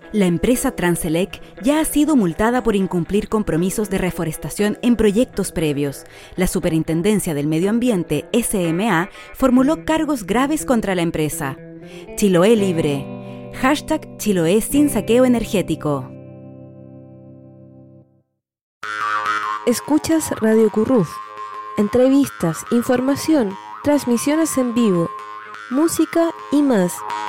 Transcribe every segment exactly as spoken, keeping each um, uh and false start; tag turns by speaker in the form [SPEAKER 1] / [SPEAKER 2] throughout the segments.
[SPEAKER 1] La empresa Transelec ya ha sido multada por incumplir compromisos de reforestación en proyectos previos. La Superintendencia del Medio Ambiente, S M A, formuló cargos graves contra la empresa. Chiloé libre. Hashtag Chiloé sin saqueo energético.
[SPEAKER 2] Escuchas Radio Curruf. Entrevistas, información, transmisiones en vivo, música y más.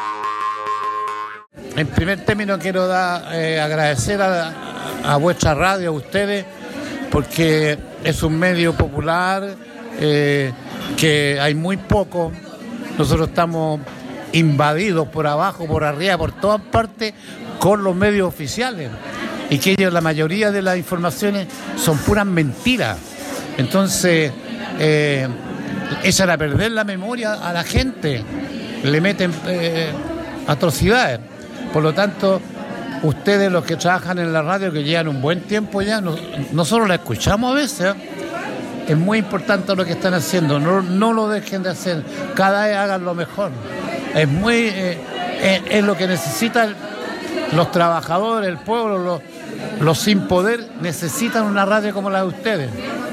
[SPEAKER 3] En primer término quiero dar, eh, agradecer a, a vuestra radio, a ustedes, porque es un medio popular, eh, que hay muy poco. Nosotros estamos invadidos por abajo, por arriba, por todas partes, con los medios oficiales. Y que ellos, la mayoría de las informaciones son puras mentiras. Entonces, eh, echan a perder la memoria a la gente, le meten eh, atrocidades. Por lo tanto, ustedes, los que trabajan en la radio, que llevan un buen tiempo ya, no, nosotros la escuchamos a veces, ¿eh? Es muy importante lo que están haciendo, no, no lo dejen de hacer, cada vez hagan lo mejor. Es muy eh, es, es lo que necesitan los trabajadores, el pueblo, los, los sin poder, necesitan una radio como la de ustedes.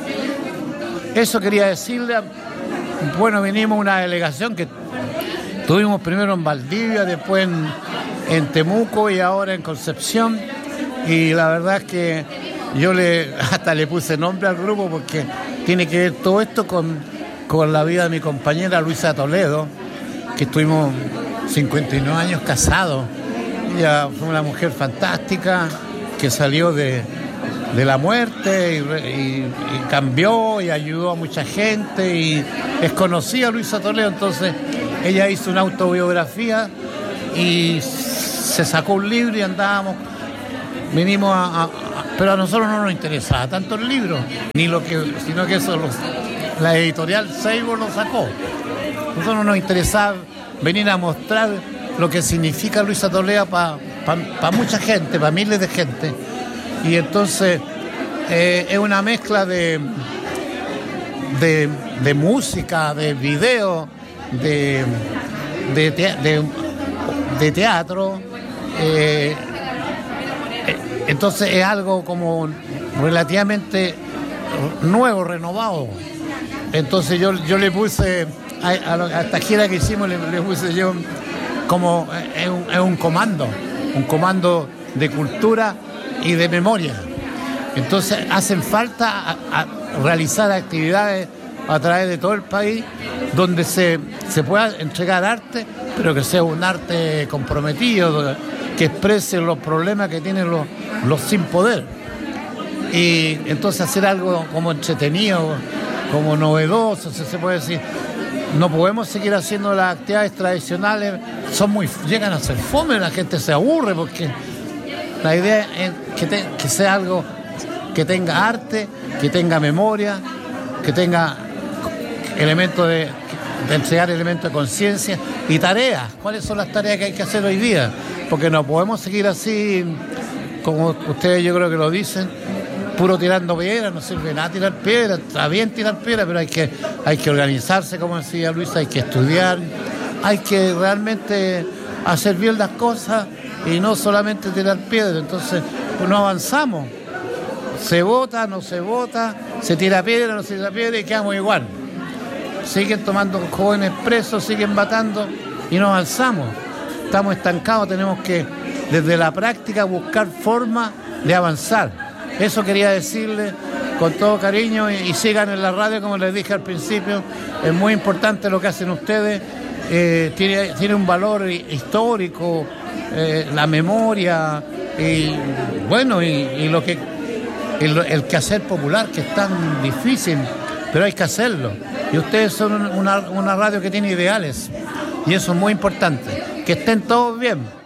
[SPEAKER 3] Eso quería decirle. Bueno, vinimos una delegación que tuvimos primero en Valdivia, después en, en Temuco y ahora en Concepción. Y la verdad es que yo le hasta le puse nombre al grupo porque tiene que ver todo esto con, con la vida de mi compañera Luisa Toledo, que estuvimos cincuenta y nueve años casados. Ella fue una mujer fantástica que salió de, de la muerte y, y, y cambió y ayudó a mucha gente y es conocida Luisa Toledo. Entonces ella hizo una autobiografía y se sacó un libro y andábamos, vinimos a, a, a pero a nosotros no nos interesaba tanto el libro, ni lo que, sino que eso los, la editorial Seibo lo sacó. A nosotros no nos interesaba venir a mostrar lo que significa Luisa Toledo para pa, pa mucha gente, para miles de gente. Y entonces eh, es una mezcla de, de, de música, de video, de, de, te, de, de teatro. Eh, entonces es algo como relativamente nuevo, renovado. Entonces yo, yo le puse, a, a, a esta gira que hicimos, le, le puse yo como es un, es un comando, un comando de cultura y de memoria. Entonces hacen falta a, a realizar actividades a través de todo el país donde se, se pueda entregar arte, pero que sea un arte comprometido, que exprese los problemas que tienen los, los sin poder. Y entonces hacer algo como entretenido, como novedoso, si se puede decir. No podemos seguir haciendo las actividades tradicionales, son muy, llegan a ser fome, la gente se aburre porque la idea es que, te, que sea algo que tenga arte, que tenga memoria, que tenga elementos de, de entregar elementos de conciencia y tareas. ¿Cuáles son las tareas que hay que hacer hoy día? Porque no podemos seguir así, como ustedes yo creo que lo dicen, puro tirando piedras, no sirve nada tirar piedras, está bien tirar piedras, pero hay que, hay que organizarse, como decía Luisa, hay que estudiar, hay que realmente hacer bien las cosas y no solamente tirar piedras. Entonces, pues no avanzamos. Se vota, no se vota, se tira piedra, no se tira piedra y quedamos igual. Siguen tomando jóvenes presos, siguen matando y no avanzamos. Estamos estancados, tenemos que desde la práctica buscar formas de avanzar. Eso quería decirle con todo cariño y, y sigan en la radio, como les dije al principio. Es muy importante lo que hacen ustedes, eh, tiene, tiene un valor histórico, eh, la memoria y bueno, y, y lo que el, el quehacer popular, que es tan difícil, pero hay que hacerlo. Y ustedes son una, una radio que tiene ideales y eso es muy importante. Que estén todos bien.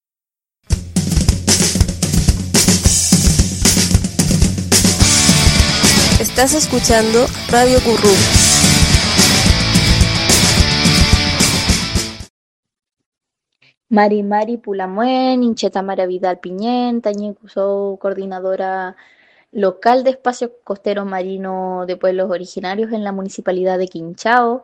[SPEAKER 2] Estás escuchando Radio Curruf.
[SPEAKER 4] Mari Mari Pulamuen, Incheta Mara Vidal Piñenta, Ñecuso, coordinadora local de espacios costeros marinos de pueblos originarios en la municipalidad de Quinchao,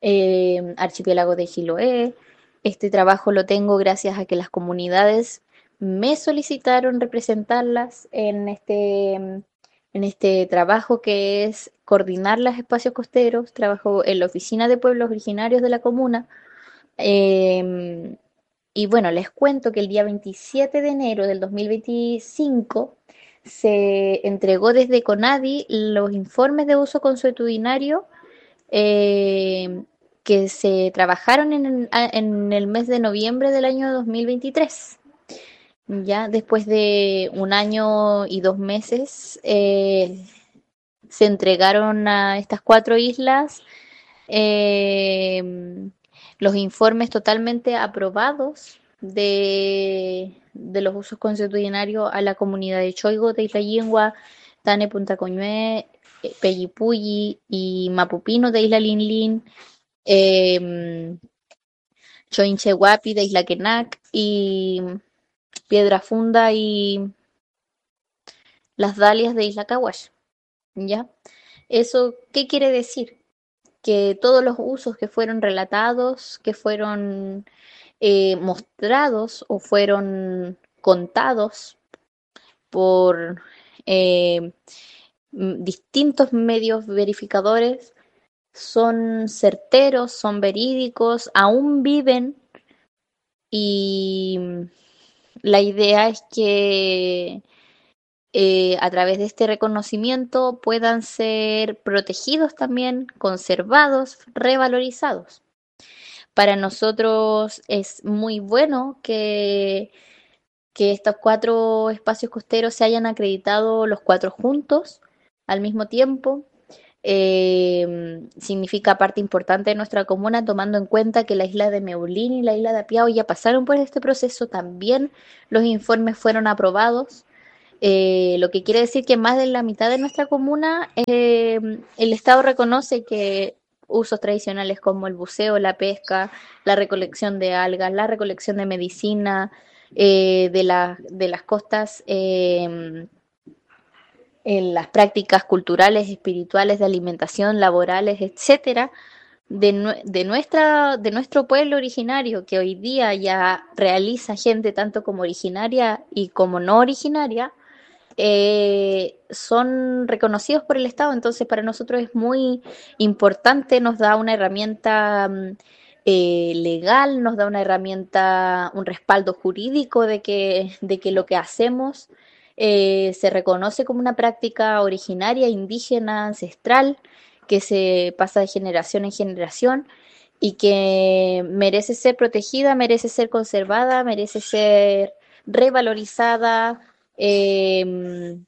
[SPEAKER 4] eh, archipiélago de Chiloé. Este trabajo lo tengo gracias a que las comunidades me solicitaron representarlas en este, en este trabajo que es coordinar los espacios costeros. Trabajo en la Oficina de Pueblos Originarios de la comuna. Eh, y bueno, les cuento que el día veintisiete de enero del dos mil veinticinco se entregó desde CONADI los informes de uso consuetudinario eh, que se trabajaron en el, en el mes de noviembre del año dos mil veintitrés. Ya después de un año y dos meses eh, se entregaron a estas cuatro islas eh, los informes totalmente aprobados de, de los usos consuetudinarios a la comunidad de Choigo, de Isla Yingua, Tane, Punta Coñué, Pellipuyi y Mapupino de Isla Linlin, eh, Choinchehuapi de Isla Quenac y Piedra Funda y las Dalias de Isla Caguash. ¿Ya? ¿Eso qué quiere decir? Que todos los usos que fueron relatados, que fueron eh, mostrados o fueron contados por eh, distintos medios verificadores son certeros, son verídicos, aún viven, y la idea es que eh, a través de este reconocimiento puedan ser protegidos también, conservados, revalorizados. Para nosotros es muy bueno que, que estos cuatro espacios costeros se hayan acreditado los cuatro juntos al mismo tiempo. Eh, significa parte importante de nuestra comuna, tomando en cuenta que la isla de Meulín y la isla de Apiao ya pasaron por este proceso. También los informes fueron aprobados. Eh, lo que quiere decir que más de la mitad de nuestra comuna, eh, el Estado reconoce que usos tradicionales como el buceo, la pesca, la recolección de algas, la recolección de medicina, eh, de, la, de las costas, eh, en las prácticas culturales, espirituales, de alimentación, laborales, etcétera, de, de, nuestra, de nuestro pueblo originario, que hoy día ya realiza gente tanto como originaria y como no originaria, eh, son reconocidos por el Estado. Entonces para nosotros es muy importante, nos da una herramienta eh, legal, nos da una herramienta, un respaldo jurídico de que, de que lo que hacemos eh, se reconoce como una práctica originaria, indígena, ancestral, que se pasa de generación en generación y que merece ser protegida, merece ser conservada, merece ser revalorizada. Eh,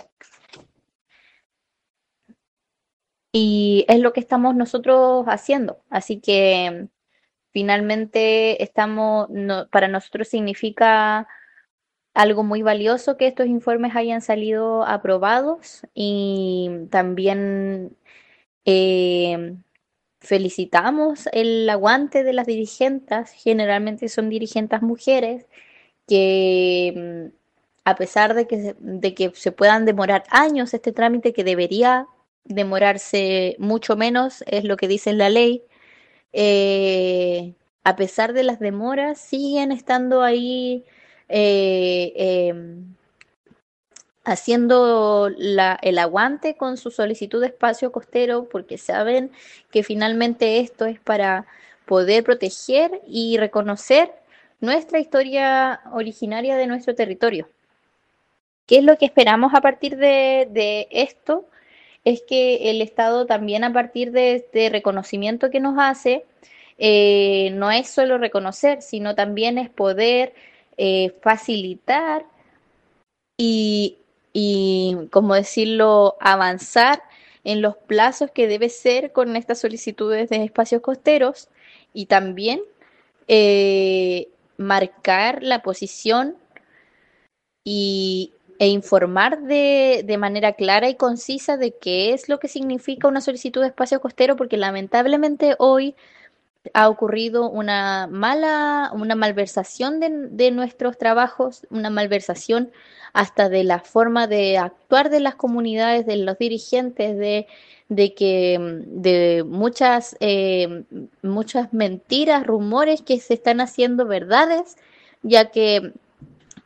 [SPEAKER 4] y es lo que estamos nosotros haciendo. Así que finalmente estamos, no, para nosotros significa algo muy valioso que estos informes hayan salido aprobados, y también eh, felicitamos el aguante de las dirigentes. Generalmente son dirigentes mujeres que, a pesar de que, de que se puedan demorar años este trámite, que debería demorarse mucho menos, es lo que dice la ley, eh, a pesar de las demoras, siguen estando ahí eh, eh, haciendo la, el aguante con su solicitud de espacio costero, porque saben que finalmente esto es para poder proteger y reconocer nuestra historia originaria de nuestro territorio. ¿Qué es lo que esperamos a partir de, de esto? Es que el Estado también, a partir de este reconocimiento que nos hace, eh, no es solo reconocer, sino también es poder eh, facilitar y, y, como decirlo, avanzar en los plazos que debe ser con estas solicitudes de espacios costeros, y también eh, marcar la posición y, e informar de, de manera clara y concisa de qué es lo que significa una solicitud de espacio costero, porque lamentablemente hoy ha ocurrido una mala, una malversación de, de nuestros trabajos, una malversación hasta de la forma de actuar de las comunidades, de los dirigentes, de, de que de muchas, eh, muchas mentiras, rumores que se están haciendo verdades, ya que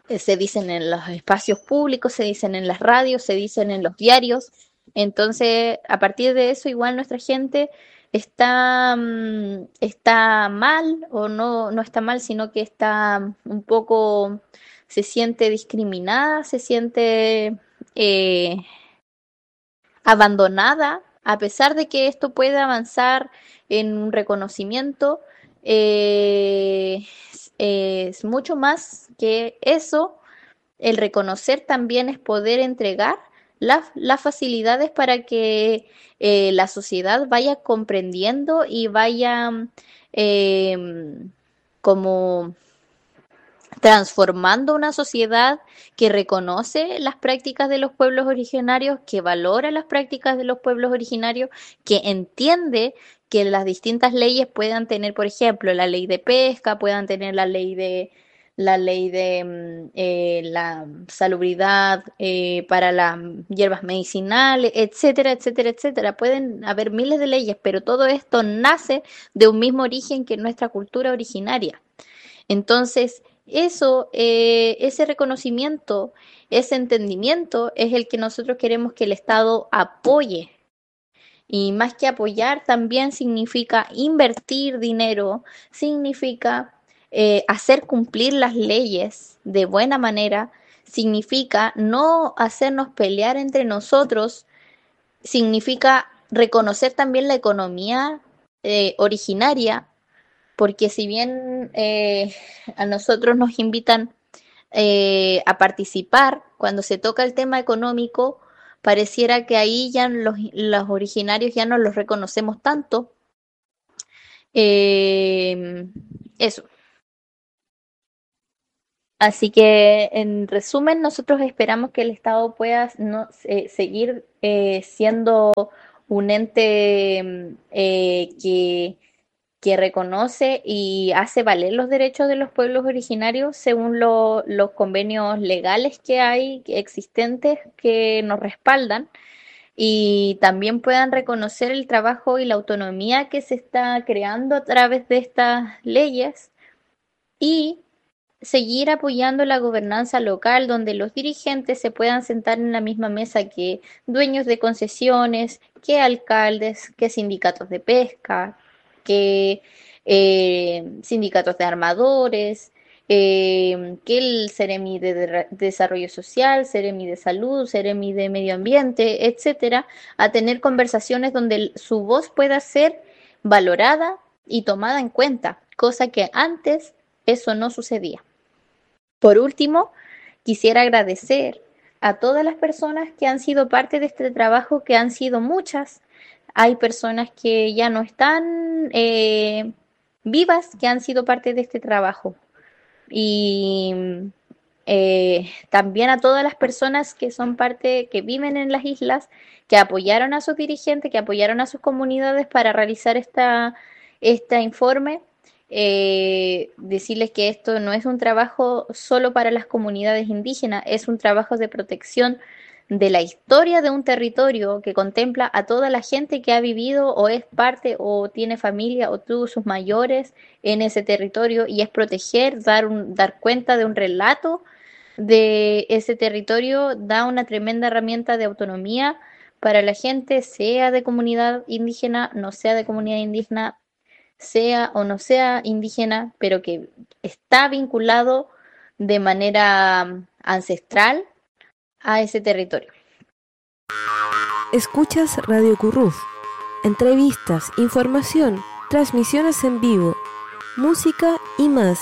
[SPEAKER 4] se dicen en los espacios públicos, se dicen en las radios, se dicen en los diarios. Entonces, a partir de eso, igual nuestra gente está, está mal, o no, no está mal, sino que está un poco, se siente discriminada, se siente eh, abandonada, a pesar de que esto puede avanzar en un reconocimiento. Eh, es mucho más que eso. El reconocer también es poder entregar las, las facilidades para que eh, la sociedad vaya comprendiendo y vaya eh, como transformando una sociedad que reconoce las prácticas de los pueblos originarios, que valora las prácticas de los pueblos originarios, que entiende que las distintas leyes puedan tener, por ejemplo, la ley de pesca, puedan tener la ley de la ley de eh, la salubridad eh, para las hierbas medicinales, etcétera, etcétera, etcétera. Pueden haber miles de leyes, pero todo esto nace de un mismo origen que nuestra cultura originaria. Entonces, eso, eh, ese reconocimiento, ese entendimiento es el que nosotros queremos que el Estado apoye. Y más que apoyar, también significa invertir dinero, significa eh, hacer cumplir las leyes de buena manera, significa no hacernos pelear entre nosotros, significa reconocer también la economía eh, originaria, porque si bien eh, a nosotros nos invitan eh, a participar, cuando se toca el tema económico, pareciera que ahí ya los, los originarios ya no los reconocemos tanto. Eh, eso. Así que, en resumen, nosotros esperamos que el Estado pueda no, eh, seguir eh, siendo un ente eh, que, que reconoce y hace valer los derechos de los pueblos originarios según lo, los convenios legales que hay, que existentes, que nos respaldan, y también puedan reconocer el trabajo y la autonomía que se está creando a través de estas leyes, y seguir apoyando la gobernanza local, donde los dirigentes se puedan sentar en la misma mesa que dueños de concesiones, que alcaldes, que sindicatos de pesca, que eh, sindicatos de armadores, eh, que el Ceremi de, de Desarrollo Social, Ceremi de Salud, Ceremi de Medio Ambiente, etcétera, a tener conversaciones donde su voz pueda ser valorada y tomada en cuenta, cosa que antes eso no sucedía. Por último, quisiera agradecer a todas las personas que han sido parte de este trabajo, que han sido muchas. Hay personas que ya no están eh, vivas, que han sido parte de este trabajo. Y eh, también a todas las personas que son parte, que viven en las islas, que apoyaron a sus dirigentes, que apoyaron a sus comunidades para realizar esta, este informe. Eh, decirles que esto no es un trabajo solo para las comunidades indígenas, es un trabajo de protección de la historia de un territorio que contempla a toda la gente que ha vivido o es parte o tiene familia o tuvo sus mayores en ese territorio, y es proteger, dar, un, dar cuenta de un relato de ese territorio, da una tremenda herramienta de autonomía para la gente, sea de comunidad indígena, no sea de comunidad indígena, sea o no sea indígena, pero que está vinculado de manera ancestral a ese territorio.
[SPEAKER 2] Escuchas Radio Curruz. Entrevistas, información, transmisiones en vivo, música y más.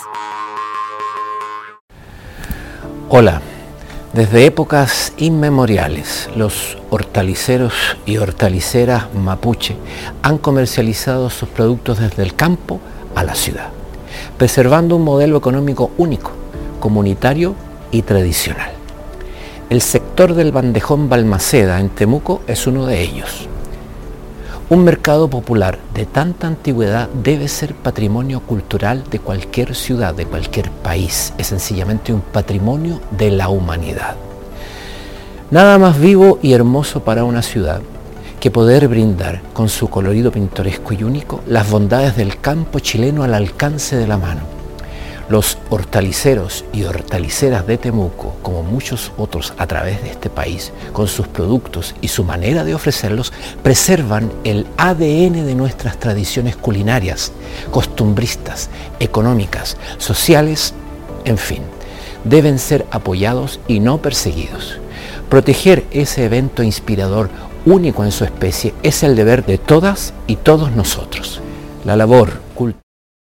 [SPEAKER 5] Hola. Desde épocas inmemoriales, los hortaliceros y hortaliceras mapuche han comercializado sus productos desde el campo a la ciudad, preservando un modelo económico único, comunitario y tradicional. El sector del Bandejón Balmaceda en Temuco es uno de ellos. Un mercado popular de tanta antigüedad debe ser patrimonio cultural de cualquier ciudad, de cualquier país. Es sencillamente un patrimonio de la humanidad. Nada más vivo y hermoso para una ciudad que poder brindar, con su colorido pintoresco y único, las bondades del campo chileno al alcance de la mano. Los hortaliceros y hortaliceras de Temuco, como muchos otros a través de este país, con sus productos y su manera de ofrecerlos, preservan el A D N de nuestras tradiciones culinarias, costumbristas, económicas, sociales, en fin. Deben ser apoyados y no perseguidos. Proteger ese evento inspirador único en su especie es el deber de todas y todos nosotros. La labor cultural